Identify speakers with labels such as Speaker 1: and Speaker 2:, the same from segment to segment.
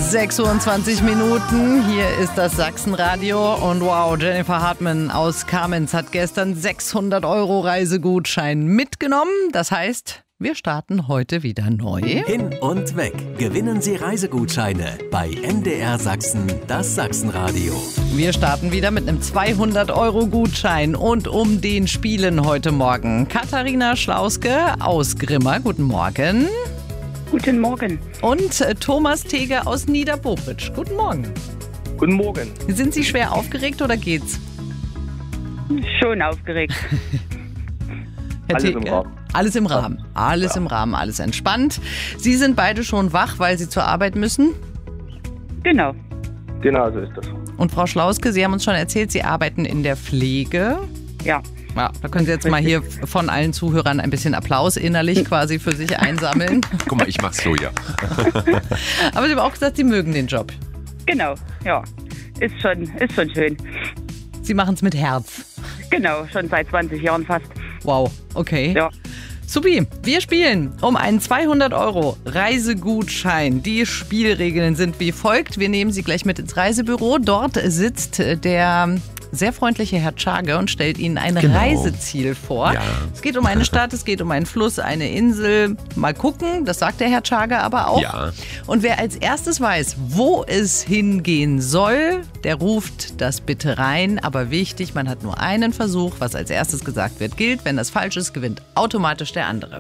Speaker 1: 6:20 Uhr. Hier ist das Sachsenradio. Und wow, Jennifer Hartmann aus Kamenz hat gestern 600 € Reisegutschein mitgenommen. Das heißt, wir starten heute wieder neu.
Speaker 2: Hin und weg. Gewinnen Sie Reisegutscheine bei MDR Sachsen, das Sachsenradio.
Speaker 1: Wir starten wieder mit einem 200 € Gutschein. Und um den spielen heute Morgen Katharina Schlauske aus Grimma. Guten Morgen.
Speaker 3: Guten Morgen.
Speaker 1: Und Thomas Teger aus Niederboritsch. Guten Morgen.
Speaker 4: Guten Morgen.
Speaker 1: Sind Sie schwer aufgeregt oder geht's?
Speaker 3: Schon aufgeregt.
Speaker 1: Herr
Speaker 4: Alles
Speaker 1: Teger?
Speaker 4: im Rahmen.
Speaker 1: Alles im Rahmen. Alles im Rahmen, alles entspannt. Sie sind beide schon wach, weil Sie zur Arbeit müssen.
Speaker 3: Genau.
Speaker 4: Genau, so ist das.
Speaker 1: Und Frau Schlauske, Sie haben uns schon erzählt, Sie arbeiten in der Pflege.
Speaker 3: Ja.
Speaker 1: Ja, da können Sie jetzt mal hier von allen Zuhörern ein bisschen Applaus innerlich quasi für sich einsammeln.
Speaker 5: Guck mal, ich mach's so, ja.
Speaker 1: Aber Sie haben auch gesagt, Sie mögen den Job.
Speaker 3: Genau. Ja. Ist schon schön.
Speaker 1: Sie machen es mit Herz.
Speaker 3: Genau. Schon seit 20 Jahren fast.
Speaker 1: Wow, okay.
Speaker 3: Ja.
Speaker 1: Supi, wir spielen um einen 200 € Reisegutschein. Die Spielregeln sind wie folgt. Wir nehmen Sie gleich mit ins Reisebüro. Dort sitzt der sehr freundliche Herr Tschage und stellt Ihnen ein Reiseziel vor.
Speaker 5: Ja.
Speaker 1: Es geht um eine Stadt, es geht um einen Fluss, eine Insel. Mal gucken, das sagt der Herr Tschage aber auch.
Speaker 5: Ja.
Speaker 1: Und wer als erstes weiß, wo es hingehen soll, der ruft das bitte rein. Aber wichtig, man hat nur einen Versuch. Was als erstes gesagt wird, gilt. Wenn das falsch ist, gewinnt automatisch der andere.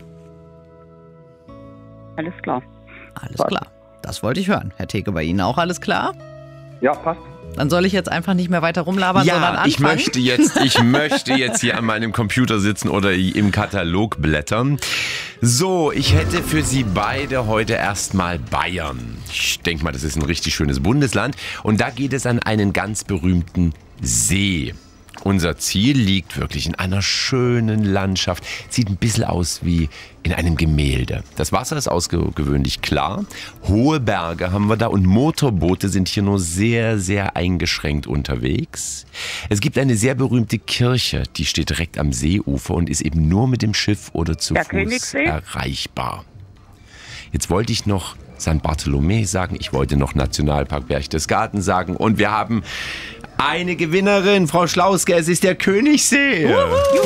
Speaker 3: Alles klar.
Speaker 1: Alles klar. Das wollte ich hören. Herr Theke, bei Ihnen auch alles klar?
Speaker 4: Ja, passt.
Speaker 1: Dann soll ich jetzt einfach nicht mehr weiter rumlabern, sondern
Speaker 5: Ja,
Speaker 1: anfangen?
Speaker 5: ich möchte jetzt hier an meinem Computer sitzen oder im Katalog blättern. So, ich hätte für Sie beide heute erstmal Bayern. Ich denke mal, das ist ein richtig schönes Bundesland. Und da geht es an einen ganz berühmten See. Unser Ziel liegt wirklich in einer schönen Landschaft. Sieht ein bisschen aus wie in einem Gemälde. Das Wasser ist außergewöhnlich klar. Hohe Berge haben wir da und Motorboote sind hier nur sehr, sehr eingeschränkt unterwegs. Es gibt eine sehr berühmte Kirche, die steht direkt am Seeufer und ist eben nur mit dem Schiff oder zu
Speaker 3: Der
Speaker 5: Fuß
Speaker 3: Königssee?
Speaker 5: erreichbar. Jetzt wollte ich noch St. Bartholomä sagen, ich wollte noch Nationalpark Berchtesgaden sagen und wir haben eine Gewinnerin, Frau Schlauske, es ist der Königssee.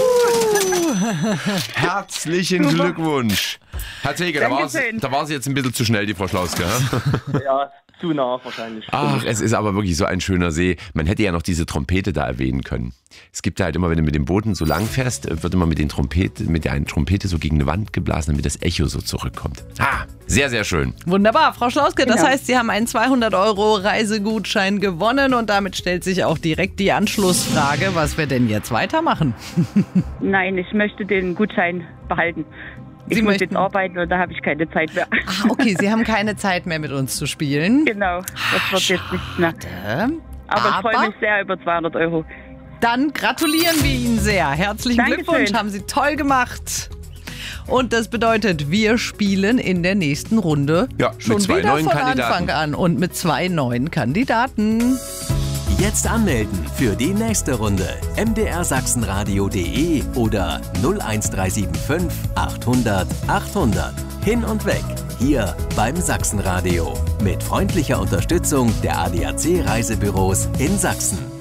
Speaker 5: Herzlichen Glückwunsch. Herr Teger, da
Speaker 3: Dankeschön.
Speaker 5: war sie jetzt ein bisschen zu schnell, die Frau Schlauske.
Speaker 4: Ja, zu nah wahrscheinlich.
Speaker 5: Ach, es ist aber wirklich so ein schöner See. Man hätte ja noch diese Trompete da erwähnen können. Es gibt ja halt immer, wenn du mit dem Booten so lang fährst, wird immer mit der einen Trompete so gegen eine Wand geblasen, damit das Echo so zurückkommt. Sehr, sehr schön.
Speaker 1: Wunderbar, Frau Schlauske, das
Speaker 3: Genau.
Speaker 1: heißt, Sie haben einen 200 € Reisegutschein gewonnen und damit stellt sich auch direkt die Anschlussfrage, was wir denn jetzt weitermachen.
Speaker 3: Nein, ich möchte den Gutschein behalten. Ich
Speaker 1: Sie
Speaker 3: muss
Speaker 1: möchten-
Speaker 3: jetzt arbeiten und da habe ich keine Zeit mehr.
Speaker 1: Okay, Sie haben keine Zeit mehr mit uns zu spielen.
Speaker 3: Genau. Das wird jetzt nichts mehr. Aber ich freue mich sehr über 200 €.
Speaker 1: Dann gratulieren wir Ihnen sehr. Herzlichen
Speaker 3: Dankeschön.
Speaker 1: Glückwunsch, haben Sie toll gemacht. Und das bedeutet, wir spielen in der nächsten Runde
Speaker 5: Ja, mit
Speaker 1: schon
Speaker 5: 2
Speaker 1: wieder
Speaker 5: neuen
Speaker 1: von
Speaker 5: Kandidaten.
Speaker 1: Anfang an und mit 2 neuen Kandidaten.
Speaker 2: Jetzt anmelden für die nächste Runde. mdrsachsenradio.de oder 01375 800 800. Hin und weg. Hier beim Sachsenradio. Mit freundlicher Unterstützung der ADAC Reisebüros in Sachsen.